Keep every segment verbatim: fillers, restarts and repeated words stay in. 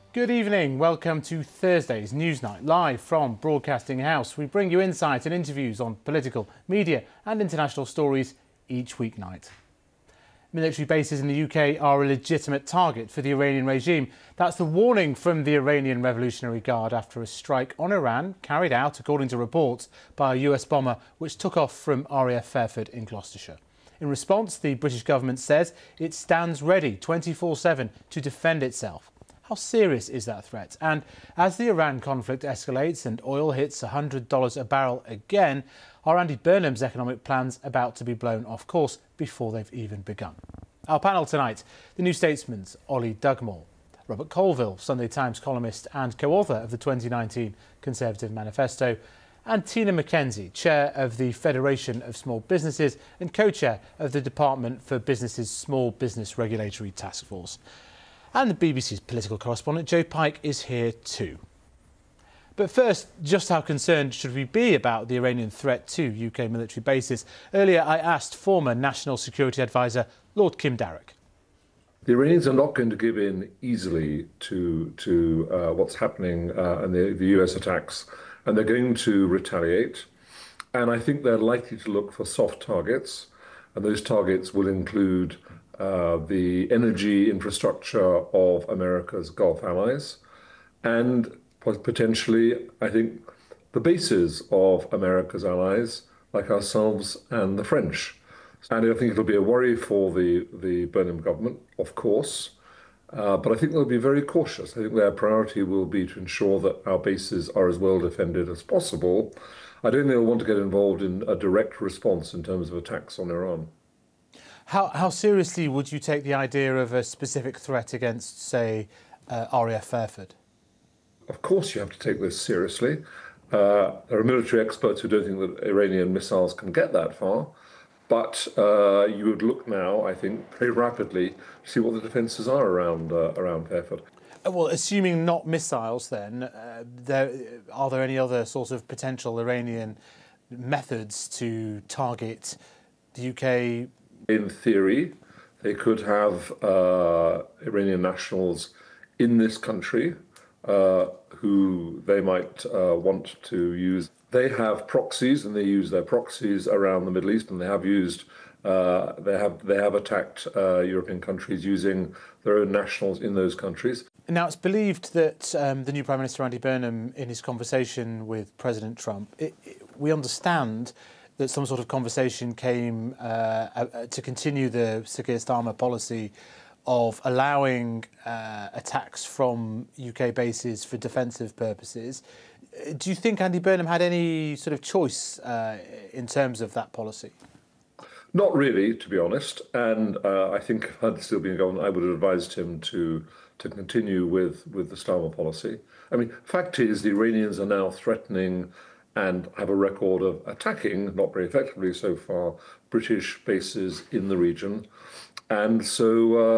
Good evening. Welcome to Thursday's Newsnight, live from Broadcasting House. We bring you insights and interviews on political, media and international stories each weeknight. Military bases in the U K are a legitimate target for the Iranian regime. That's the warning from the Iranian Revolutionary Guard after a strike on Iran carried out, according to reports, by a U S bomber which took off from R A F Fairford in Gloucestershire. In response, the British government says it stands ready twenty-four seven to defend itself. How serious is that threat? And as the Iran conflict escalates and oil hits one hundred dollars a barrel again, are Andy Burnham's economic plans about to be blown off course before they've even begun? Our panel tonight, the New Statesman's Ollie Dugmore, Robert Colville, Sunday Times columnist and co-author of the twenty nineteen Conservative Manifesto, and Tina McKenzie, chair of the Federation of Small Businesses and co-chair of the Department for Business's Small Business Regulatory Task Force. And the B B C's political correspondent Joe Pike is here too. But first, just how concerned should we be about the Iranian threat to U K military bases? Earlier, I asked former National Security Advisor Lord Kim Darroch. The Iranians are not going to give in easily to, to uh, what's happening uh, and the, the U S attacks, and they're going to retaliate. And I think they're likely to look for soft targets, and those targets will include Uh, the energy infrastructure of America's Gulf allies, and potentially, I think, the bases of America's allies, like ourselves and the French. And I think it'll be a worry for the, the Burnham government, of course, uh, but I think they'll be very cautious. I think their priority will be to ensure that our bases are as well defended as possible. I don't think they'll want to get involved in a direct response in terms of attacks on Iran. How, how seriously would you take the idea of a specific threat against, say, uh, R A F Fairford? Of course you have to take this seriously. Uh, there are military experts who don't think that Iranian missiles can get that far. But uh, you would look now, I think, very rapidly to see what the defences are around, uh, around Fairford. Well, assuming not missiles then, uh, there, are there any other sort of potential Iranian methods to target the U K? In theory, they could have uh, Iranian nationals in this country uh, who they might uh, want to use. They have proxies, and they use their proxies around the Middle East, and they have used, uh, they have they have attacked uh, European countries using their own nationals in those countries. Now, it's believed that um, the new Prime Minister, Andy Burnham, in his conversation with President Trump, it, it, we understand that some sort of conversation came uh, uh, to continue the Sir Keir Starmer policy of allowing uh, attacks from U K bases for defensive purposes. Do you think Andy Burnham had any sort of choice uh, in terms of that policy? Not really, to be honest. And uh, I think if I'd still been in government, I would have advised him to to continue with, with the Starmer policy. I mean, fact is, the Iranians are now threatening and have a record of attacking, not very effectively so far, British bases in the region. And so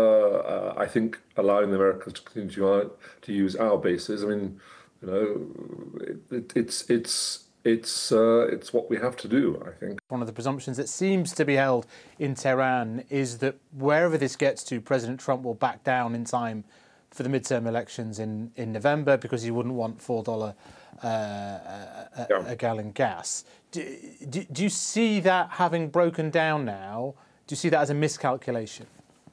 uh, I think allowing the Americans to continue to, to use our bases, I mean, you know, it, it, it's it's it's uh, it's what we have to do, I think. One of the presumptions that seems to be held in Tehran is that wherever this gets to, President Trump will back down in time for the midterm elections in, in November because he wouldn't want four dollars uh, a, yeah. a gallon gas. Do, do, do you see that having broken down now? Do you see that as a miscalculation?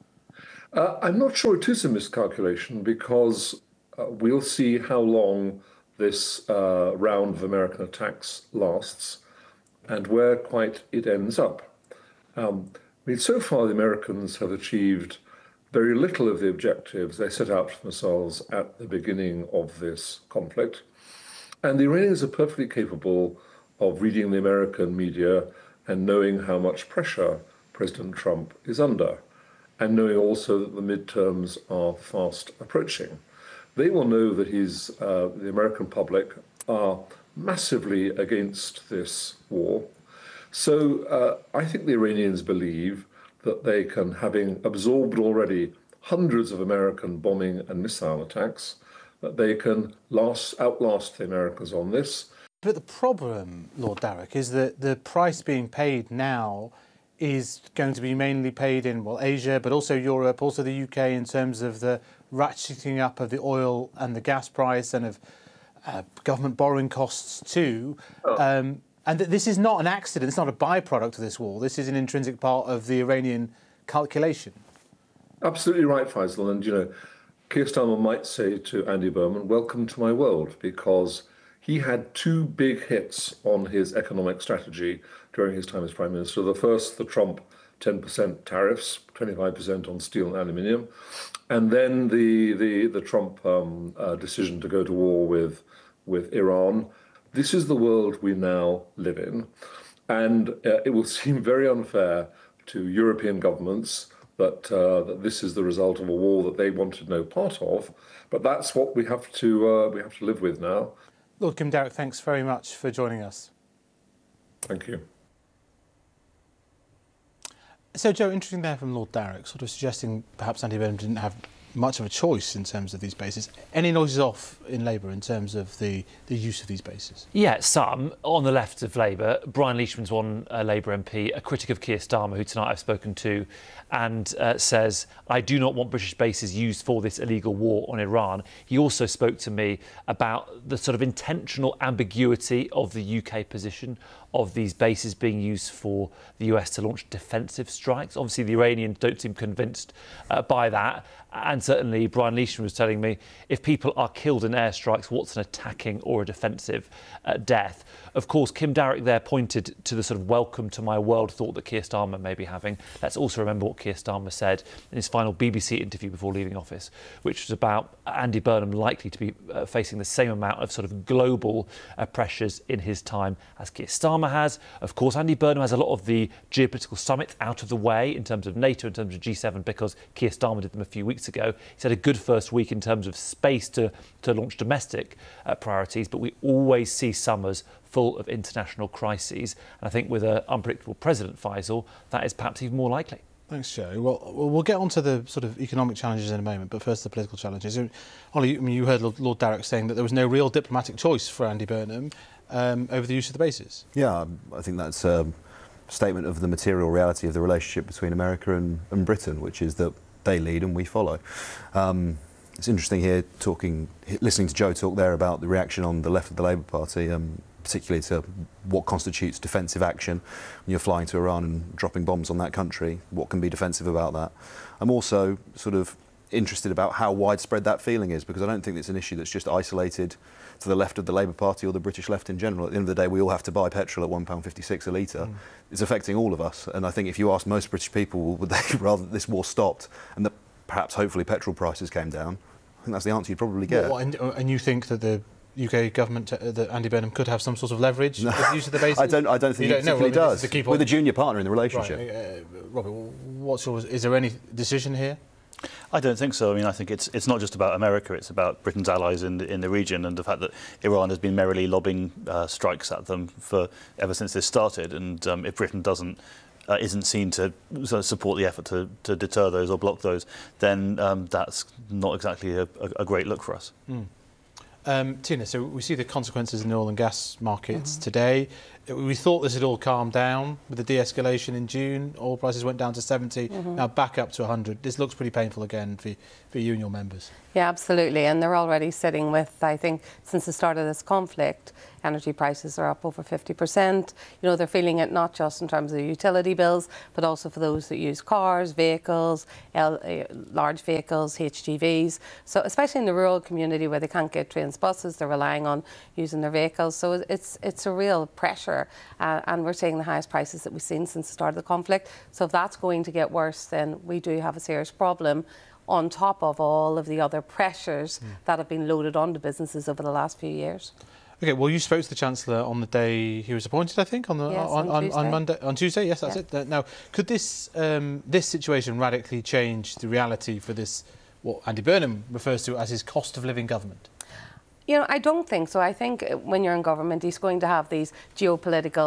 Uh, I'm not sure it is a miscalculation because uh, we'll see how long this uh, round of American attacks lasts and where quite it ends up. Um, I mean, so far the Americans have achieved very little of the objectives they set out for themselves at the beginning of this conflict. And the Iranians are perfectly capable of reading the American media and knowing how much pressure President Trump is under, and knowing also that the midterms are fast approaching. They will know that his, uh, the American public are massively against this war. So uh, I think the Iranians believe that they can, having absorbed already hundreds of American bombing and missile attacks, that they can last, outlast the Americans on this. But the problem, Lord Darroch, is that the price being paid now is going to be mainly paid in, well, Asia, but also Europe, also the U K, in terms of the ratcheting up of the oil and the gas price and of uh, government borrowing costs too. Oh. Um, and th this is not an accident. It's not a byproduct of this war. This is an intrinsic part of the Iranian calculation. Absolutely right, Faisal. And, you know, Keir Starmer might say to Andy Burnham, welcome to my world, because he had two big hits on his economic strategy during his time as Prime Minister. The first, the Trump ten percent tariffs, twenty-five percent on steel and aluminium, and then the the, the Trump um, uh, decision to go to war with, with Iran. This is the world we now live in, and uh, it will seem very unfair to European governments that, uh, that this is the result of a war that they wanted no part of, but that's what we have to uh, we have to live with now. Lord Kim Darroch, thanks very much for joining us. Thank you. So, Joe, interesting there from Lord Darroch, sort of suggesting perhaps Andy Burnham didn't have much of a choice in terms of these bases. Any noises off in Labour in terms of the, the use of these bases? Yeah, some. On the left of Labour, Brian Leishman's one uh, Labour M P, a critic of Keir Starmer, who tonight I've spoken to, and uh, says, I do not want British bases used for this illegal war on Iran. He also spoke to me about the sort of intentional ambiguity of the U K position of these bases being used for the U S to launch defensive strikes. Obviously, the Iranians don't seem convinced uh, by that. And certainly, Brian Leishman was telling me, if people are killed in airstrikes, what's an attacking or a defensive uh, death? Of course, Kim Darroch there pointed to the sort of welcome to my world thought that Keir Starmer may be having. Let's also remember what Keir Starmer said in his final B B C interview before leaving office, which was about Andy Burnham likely to be uh, facing the same amount of sort of global uh, pressures in his time as Keir Starmer has. Of course, Andy Burnham has a lot of the geopolitical summits out of the way in terms of NATO, in terms of G seven, because Keir Starmer did them a few weeks ago. He's had a good first week in terms of space to, to launch domestic uh, priorities, but we always see summers full of international crises. And I think with an unpredictable president, Faisal, that is perhaps even more likely. Thanks, Joe. Well, we'll get on to the sort of economic challenges in a moment, but first the political challenges. Ollie, I mean, you heard Lord Darroch saying that there was no real diplomatic choice for Andy Burnham um, over the use of the bases. Yeah, I think that's a statement of the material reality of the relationship between America and, and Britain, which is that they lead and we follow. Um, it's interesting here talking, listening to Joe talk there about the reaction on the left of the Labour Party, um, particularly to what constitutes defensive action when you're flying to Iran and dropping bombs on that country. What can be defensive about that? I'm also sort of interested about how widespread that feeling is, because I don't think it's an issue that's just isolated to the left of the Labour Party or the British left in general. At the end of the day, we all have to buy petrol at one pound fifty-six a litre. Mm. It's affecting all of us. And I think if you ask most British people, would they rather that this war stopped and that perhaps hopefully petrol prices came down, I think that's the answer you'd probably get. Well, and, and you think that the U K government, uh, that Andy Burnham could have some sort of leverage no. with the use of the bases? I don't, I don't think you he don't particularly know. I mean, does. the With a junior partner in the relationship. Right. Uh, Robbie, what's your, is there any decision here? I don't think so. I mean, I think it's it's not just about America, it's about Britain's allies in the, in the region, and the fact that Iran has been merrily lobbing uh, strikes at them for ever since this started. And um, if Britain doesn't uh, isn't seen to support the effort to, to deter those or block those, then um, that's not exactly a, a, a great look for us. Mm. Um, Tina, so we see the consequences in the oil and gas markets mm-hmm. today. We thought this had all calmed down with the de-escalation in June. Oil prices went down to seventy, mm-hmm. now back up to one hundred. This looks pretty painful again for, for you and your members. Yeah, absolutely. And they're already sitting with, I think, since the start of this conflict, energy prices are up over fifty percent. You know, they're feeling it not just in terms of the utility bills, but also for those that use cars, vehicles, L, uh, large vehicles, H G Vs. So especially in the rural community where they can't get trains, buses, they're relying on using their vehicles. So it's, it's a real pressure. Uh, and we're seeing the highest prices that we've seen since the start of the conflict. So if that's going to get worse, then we do have a serious problem, on top of all of the other pressures mm. that have been loaded onto businesses over the last few years. OK, well, you spoke to the Chancellor on the day he was appointed, I think, on the yes, on, on, on, on Monday, on Tuesday. Yes, that's yeah. it. Now, could this um, this situation radically change the reality for this, what Andy Burnham refers to as his cost of living government? You know, I don't think so. I think when you're in government, he's going to have these geopolitical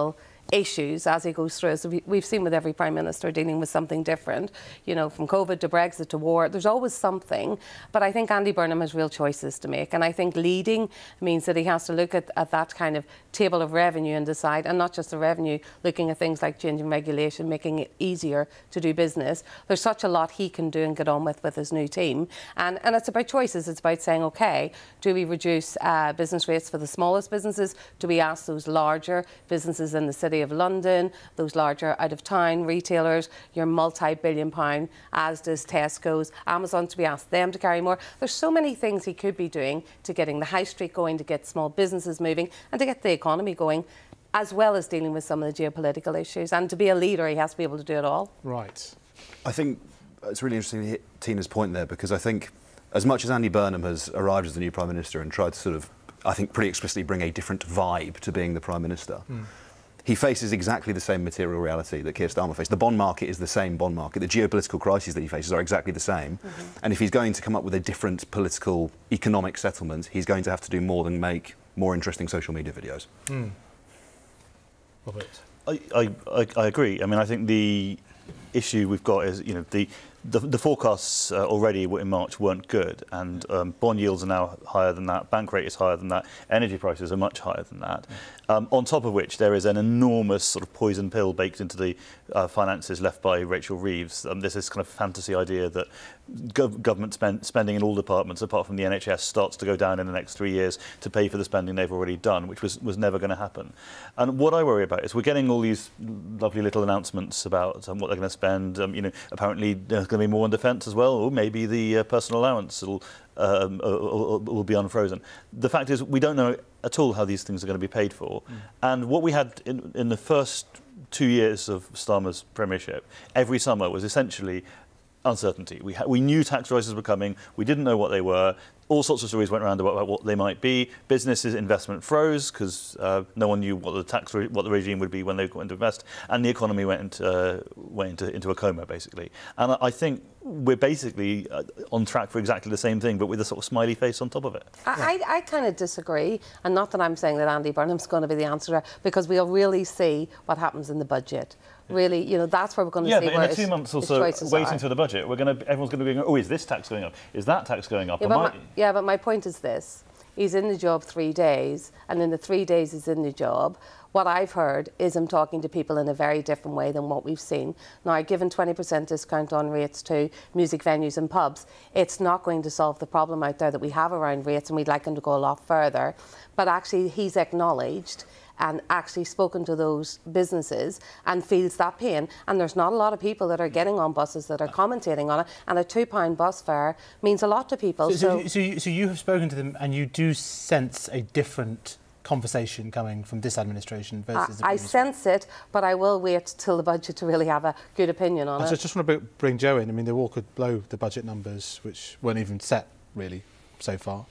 issues as he goes through. So we, we've seen with every Prime Minister dealing with something different, you know, from COVID to Brexit to war. There's always something. But I think Andy Burnham has real choices to make. And I think leading means that he has to look at, at that kind of table of revenue and decide, and not just the revenue, looking at things like changing regulation, making it easier to do business. There's such a lot he can do and get on with with his new team. And, and it's about choices. It's about saying, OK, do we reduce uh, business rates for the smallest businesses? Do we ask those larger businesses in the City of London, those larger out-of-town retailers, your multi-billion pound, Asda's, Tesco's, Amazon, to be asked them to carry more? There's so many things he could be doing to getting the high street going, to get small businesses moving and to get the economy going, as well as dealing with some of the geopolitical issues. And to be a leader, he has to be able to do it all. Right. I think it's really interesting to hit Tina's point there, because I think as much as Andy Burnham has arrived as the new Prime Minister and tried to sort of, I think, pretty explicitly bring a different vibe to being the Prime Minister, mm. he faces exactly the same material reality that Keir Starmer faced. The bond market is the same bond market. The geopolitical crises that he faces are exactly the same. Mm-hmm. And if he's going to come up with a different political, economic settlement, he's going to have to do more than make more interesting social media videos. Mm. Robert? I, I, I, I agree. I mean, I think the issue we've got is, you know, the The, the forecasts uh, already in March weren't good, and um, bond yields are now higher than that, bank rate is higher than that, energy prices are much higher than that. Mm. Um, on top of which, there is an enormous sort of poison pill baked into the uh, finances left by Rachel Reeves. Um, there's this kind of fantasy idea that gov government spend spending in all departments, apart from the N H S, starts to go down in the next three years to pay for the spending they've already done, which was, was never going to happen. And what I worry about is we're getting all these lovely little announcements about um, what they're going to spend. Um, you know, apparently there's going to be more on defence as well, or maybe the uh, personal allowance will, um, will, will be unfrozen. The fact is, we don't know at all how these things are going to be paid for. Mm. And what we had in, in the first two years of Starmer's premiership, every summer was essentially uncertainty. We, we knew tax rises were coming. We didn't know what they were. All sorts of stories went around about, about what they might be. Businesses' investment froze because uh, no one knew what the tax re what the regime would be when they went to invest, and the economy went into uh, went into, into a coma basically. And I, I think we're basically uh, on track for exactly the same thing, but with a sort of smiley face on top of it. I, I, I kind of disagree, and not that I'm saying that Andy Burnham's going to be the answer, because we'll really see what happens in the budget. Really, you know, that's where we're going to yeah, see but where in a few months or so, waiting for the budget, we're going to everyone's going to be going, oh, is this tax going up? Is that tax going up? Yeah, but my, yeah, but my point is this: he's in the job three days, and in the three days he's in the job, what I've heard is him talking to people in a very different way than what we've seen. Now, given twenty percent discount on rates to music venues and pubs, it's not going to solve the problem out there that we have around rates, and we'd like him to go a lot further. But actually, he's acknowledged and actually spoken to those businesses and feels that pain. And there's not a lot of people that are getting on buses that are commentating on it, and a two pound bus fare means a lot to people. So, so, so, so, you, so you have spoken to them, and you do sense a different conversation coming from this administration versus the I, I previous sense it, but I will wait till the budget to really have a good opinion on I it. just, just want to bring Joe in. I mean, the war could blow the budget numbers, which weren't even set, really, so far.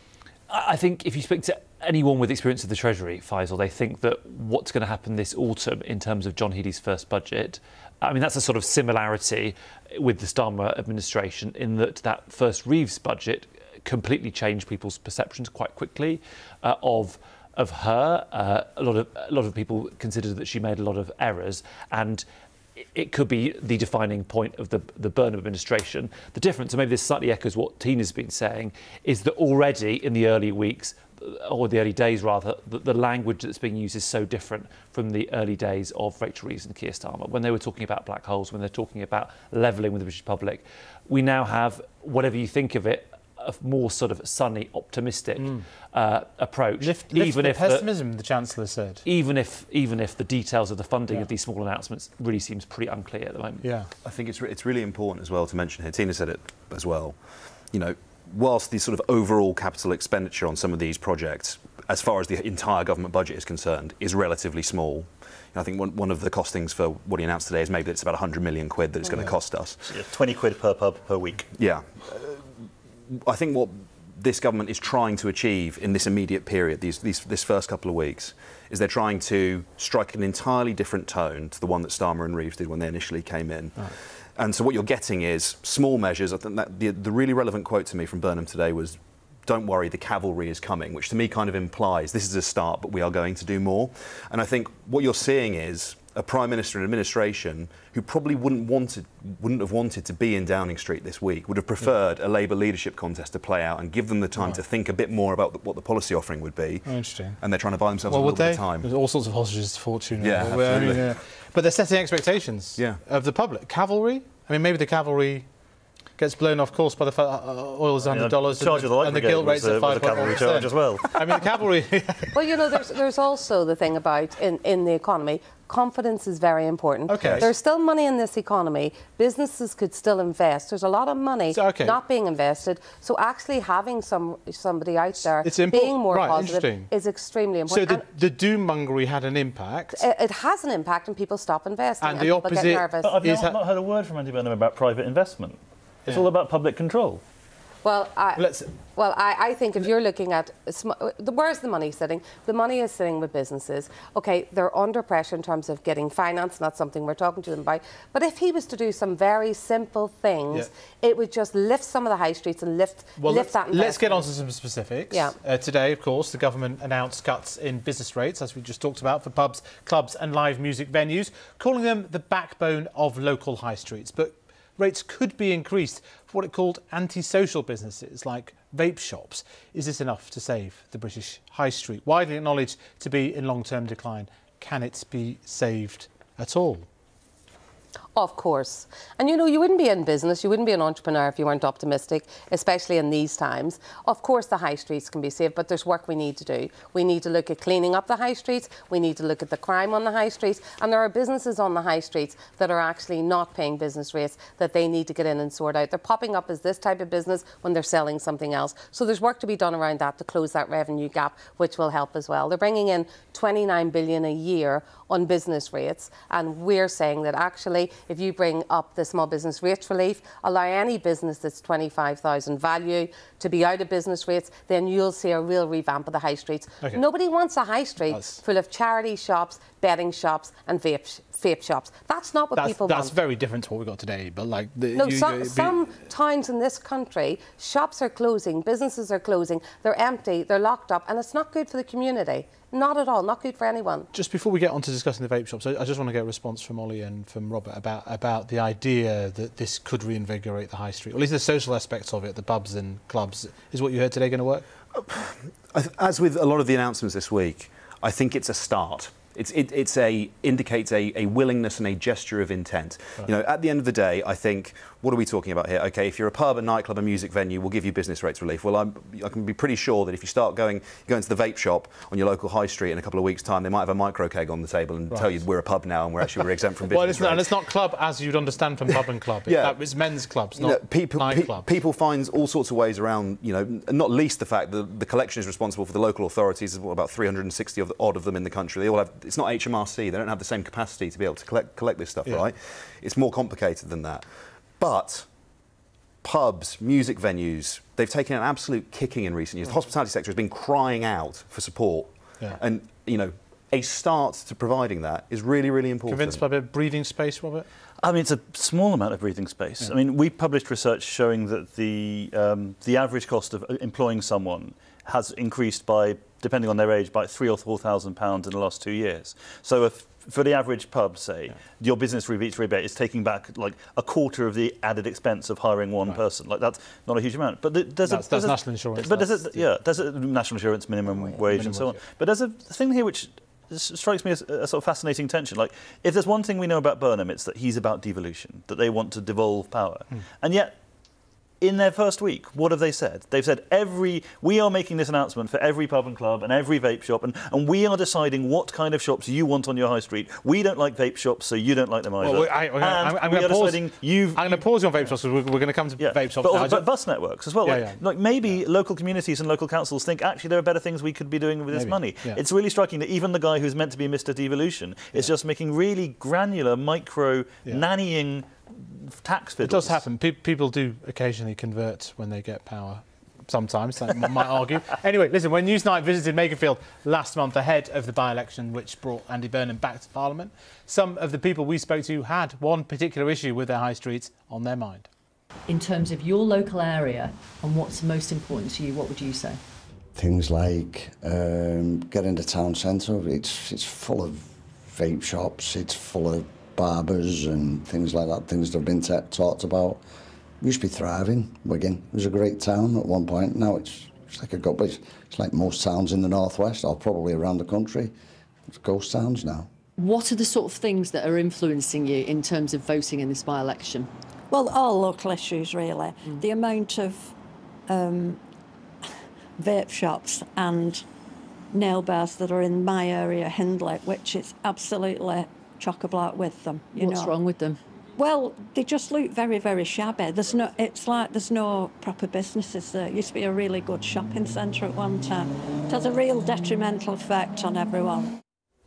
I think if you speak to anyone with experience of the Treasury, Faisal, they think that what's going to happen this autumn in terms of John Healey's first budget, I mean, that's a sort of similarity with the Starmer administration in that that first Reeves budget completely changed people's perceptions quite quickly uh, of of her. Uh, a lot of a lot of people considered that she made a lot of errors, and it could be the defining point of the, the Burnham administration. The difference, and maybe this slightly echoes what Tina's been saying, is that already in the early weeks, or the early days rather, the, the language that's being used is so different from the early days of Rachel Reeves and Keir Starmer. When they were talking about black holes, when they're talking about levelling with the British public, we now have, whatever you think of it, a more sort of sunny, optimistic mm. uh, approach. Lift, lift even the if pessimism, the, the Chancellor said. Even if, even if the details of the funding yeah. of these small announcements really seems pretty unclear at the moment. Yeah, I think it's re it's really important as well to mention here. Tina said it as well. You know, whilst the sort of overall capital expenditure on some of these projects, as far as the entire government budget is concerned, is relatively small. I think one, one of the costings for what he announced today is maybe it's about one hundred million quid that it's oh, going to yeah. cost us. Yeah, twenty quid per pub per week. Yeah. Uh, I think what this government is trying to achieve in this immediate period, these, these, this first couple of weeks, is they're trying to strike an entirely different tone to the one that Starmer and Reeves did when they initially came in. Right. And so what you're getting is small measures. I think that the, the really relevant quote to me from Burnham today was, don't worry, the cavalry is coming, which to me kind of implies this is a start, but we are going to do more. And I think what you're seeing is a Prime Minister and administration who probably wouldn't wanted, wouldn't have wanted to be in Downing Street this week, would have preferred yeah. a Labour leadership contest to play out and give them the time right. to think a bit more about the, what the policy offering would be. Oh, interesting. And they're trying to buy themselves well, a little bit they? of time. There's all sorts of hostages to fortune. Yeah, absolutely. absolutely. I mean, yeah. But they're setting expectations yeah. of the public. Cavalry? I mean, maybe the cavalry gets blown off course by the fact uh, oil's one hundred dollars and, the, and the gilt rate's at five percent. The cavalry charge as well. I mean, the cavalry... Well, you know, there's, there's also the thing about, in, in the economy, confidence is very important. Okay. There's still money in this economy. Businesses could still invest. There's a lot of money so, okay. not being invested. So actually having some somebody out there it's being more right, positive is extremely important. So the, the doom-mongery had an impact. It, it has an impact and people stop investing and, and the people opposite get nervous. But I've not, not heard a word from Andy Burnham about private investment. It's yeah. all about public control. Well, I, Let's, well, I, I think if you're looking at where's the money sitting, the money is sitting with businesses. OK, they're under pressure in terms of getting finance, not something we're talking to them about. But if he was to do some very simple things, yeah. it would just lift some of the high streets and lift, well, lift that investment. Let's get on to some specifics. Yeah. Uh, today, of course, the government announced cuts in business rates, as we just talked about, for pubs, clubs and live music venues, calling them the backbone of local high streets. But rates could be increased for what it called antisocial businesses like vape shops. Is this enough to save the British high street? Widely acknowledged to be in long-term decline. Can it be saved at all? Of course. And you know, you wouldn't be in business, you wouldn't be an entrepreneur if you weren't optimistic, especially in these times. Of course the high streets can be saved, but there's work we need to do. We need to look at cleaning up the high streets, we need to look at the crime on the high streets, and there are businesses on the high streets that are actually not paying business rates that they need to get in and sort out. They're popping up as this type of business when they're selling something else. So there's work to be done around that to close that revenue gap, which will help as well. They're bringing in twenty-nine billion a year on business rates, and we're saying that actually if you bring up the small business rates relief, allow any business that's twenty-five thousand value to be out of business rates, then you'll see a real revamp of the high streets. Okay. Nobody wants a high street that's... full of charity shops, betting shops and vape, vape shops. That's not what that's, people that's want. That's very different to what we've got today. But like the, no, you, some, you, some towns in this country, shops are closing, businesses are closing, they're empty, they're locked up, and it's not good for the community. Not at all, not good for anyone. Just before we get on to discussing the vape shops, I, I just want to get a response from Ollie and from Robert about, about the idea that this could reinvigorate the high street, or at least the social aspects of it, the pubs and clubs. Is what you heard today going to work? As with a lot of the announcements this week, I think it's a start. It's, it it's a, indicates a, a willingness and a gesture of intent. Right. You know, at the end of the day, I think, what are we talking about here? OK, if you're a pub, a nightclub, a music venue, we'll give you business rates relief. Well, I'm, I can be pretty sure that if you start going, going to the vape shop on your local high street in a couple of weeks' time, they might have a micro keg on the table and right. tell you we're a pub now and we're actually we're exempt from business well, it's not, rates. And it's not club as you'd understand from pub and club. yeah. It's men's clubs, not you know, people, nightclubs. Pe people find all sorts of ways around, you know, not least the fact that the collection is responsible for the local authorities. There's what, about three hundred sixty of the, odd of them in the country. They all have, it's not H M R C. They don't have the same capacity to be able to collect, collect this stuff, yeah. right? It's more complicated than that. But pubs, music venues, they've taken an absolute kicking in recent years. The hospitality sector has been crying out for support. Yeah. And, you know, a start to providing that is really, really important. Convinced by a bit of breathing space, Robert? I mean, it's a small amount of breathing space. Yeah. I mean, we published research showing that the, um, the average cost of employing someone has increased by, depending on their age, by three or four thousand pounds in the last two years. So if, for the average pub, say, yeah. your business rebate rebate is taking back like a quarter of the added expense of hiring one right. person. Like that's not a huge amount. But there's that's, a that's there's national a, insurance. But there's a, yeah, there's a national insurance minimum oh, yeah. wage minimum and so on. Wage, yeah. But there's a thing here which strikes me as a sort of fascinating tension. Like, if there's one thing we know about Burnham, it's that he's about devolution, that they want to devolve power, hmm. and yet. In their first week, what have they said? They've said, every we are making this announcement for every pub and club and every vape shop, and, and we are deciding what kind of shops you want on your high street. We don't like vape shops, so you don't like them either. Well, I, I'm, I'm going to pause. I'm going to pause you on vape shops. We're, we're going to come to yeah. vape shops but, now. But bus networks as well. Yeah, like, yeah. like maybe yeah. local communities and local councils think actually there are better things we could be doing with maybe. this money. Yeah. It's really striking that even the guy who's meant to be Mister Devolution yeah. is just making really granular, micro, yeah. nannying. Tax fiddles. It does happen. Pe people do occasionally convert when they get power. Sometimes, I might argue. Anyway, listen, when Newsnight visited Makerfield last month ahead of the by-election which brought Andy Burnham back to Parliament, some of the people we spoke to had one particular issue with their high streets on their mind. In terms of your local area and what's most important to you, what would you say? Things like um, getting to town centre, it's, it's full of vape shops, it's full of barbers and things like that, things that have been t- talked about. We used to be thriving, Wigan. It was a great town at one point. Now it's, it's like a go- it's, it's like most towns in the northwest or probably around the country. It's ghost towns now. What are the sort of things that are influencing you in terms of voting in this by-election? Well, all local issues, really. Mm. The amount of um, vape shops and nail bars that are in my area, Hindley, which is absolutely chock-a-block with them. You What's know? wrong with them? Well, they just look very, very shabby. There's no, it's like there's no proper businesses there. It used to be a really good shopping centre at one time. It has a real detrimental effect on everyone.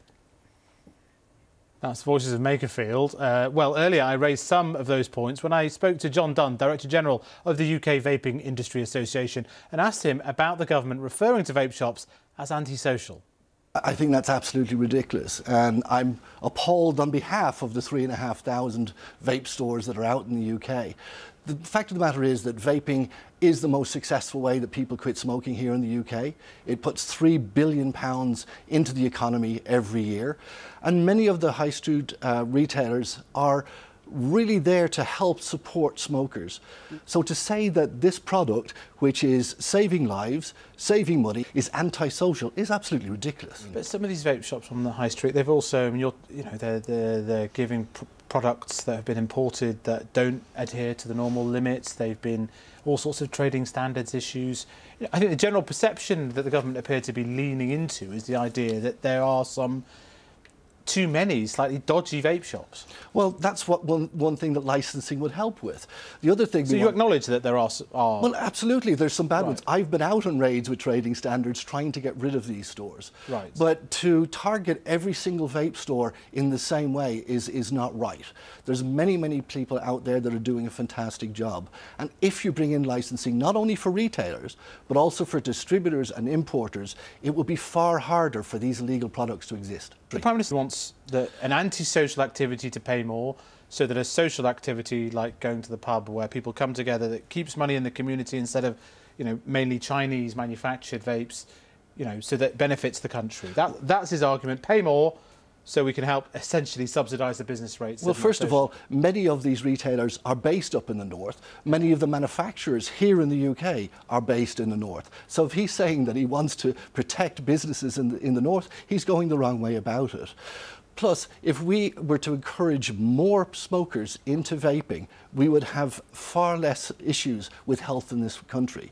That's Voices of Makerfield. Uh, well, earlier I raised some of those points when I spoke to John Dunn, Director General of the U K Vaping Industry Association, and asked him about the government referring to vape shops as antisocial. I think that's absolutely ridiculous, and I'm appalled on behalf of the three and a half thousand vape stores that are out in the U K. The fact of the matter is that vaping is the most successful way that people quit smoking here in the U K. It puts three billion pounds into the economy every year, and many of the high street uh, retailers are really there to help support smokers. So to say that this product, which is saving lives, saving money, is antisocial is absolutely ridiculous. But some of these vape shops on the high street, they've also, I mean, you're, you know, they're, they're, they're giving pr products that have been imported that don't adhere to the normal limits. They've been all sorts of trading standards issues. You know, I think the general perception that the government appear to be leaning into is the idea that there are some too many slightly dodgy vape shops. Well, that's what one, one thing that licensing would help with. The other thing... So you want... acknowledge that there are, are... Well, absolutely, there's some bad right. ones. I've been out on raids with trading standards trying to get rid of these stores. Right. But to target every single vape store in the same way is, is not right. There's many, many people out there that are doing a fantastic job. And if you bring in licensing, not only for retailers, but also for distributors and importers, it will be far harder for these illegal products to exist. The Prime Minister wants the, an anti-social activity to pay more, so that a social activity like going to the pub where people come together that keeps money in the community instead of, you know, mainly Chinese manufactured vapes, you know, so that benefits the country. That, that's his argument. Pay more so we can help essentially subsidise the business rates. Well, first of all, many of these retailers are based up in the north. Many of the manufacturers here in the U K are based in the north. So if he's saying that he wants to protect businesses in the, in the north, he's going the wrong way about it. Plus, if we were to encourage more smokers into vaping, we would have far less issues with health in this country.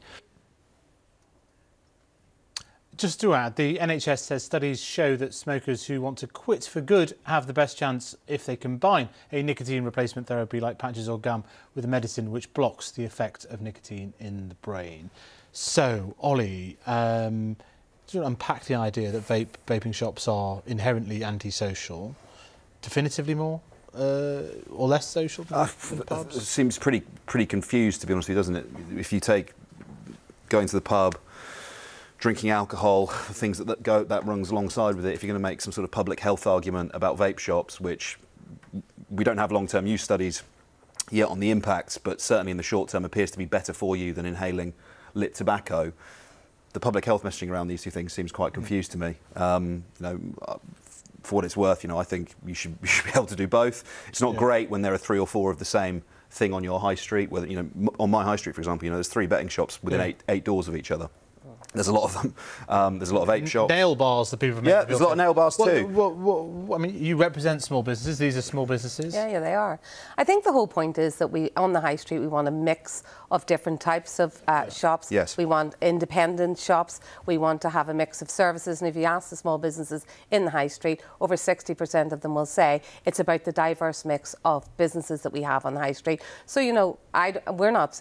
Just to add, the N H S says studies show that smokers who want to quit for good have the best chance if they combine a nicotine replacement therapy like patches or gum with a medicine which blocks the effect of nicotine in the brain. So, Ollie, um, do you want to unpack the idea that vape, vaping shops are inherently antisocial, definitively more uh, or less social than, uh, than pubs? It seems pretty, pretty confused, to be honest with you, doesn't it? If you take going to the pub, drinking alcohol, things that, that go that runs alongside with it. If you're going to make some sort of public health argument about vape shops, which we don't have long-term use studies yet on the impacts, but certainly in the short term appears to be better for you than inhaling lit tobacco. The public health messaging around these two things seems quite confused to me. Um, you know, for what it's worth, you know, I think you should, you should be able to do both. It's not yeah. great when there are three or four of the same thing on your high street. Whether you know, on my high street, for example, you know, there's three betting shops within yeah. eight eight doors of each other. There's a lot of them. Um, there's a lot of vape shops. Nail bars that people have made. Yeah, there's a lot of nail bars too. What, what, what, I mean, you represent small businesses. These are small businesses. Yeah, yeah, they are. I think the whole point is that we, on the high street, we want a mix of different types of uh, yeah. shops. Yes. We want independent shops. We want to have a mix of services. And if you ask the small businesses in the high street, over sixty percent of them will say it's about the diverse mix of businesses that we have on the high street. So, you know, I, we're not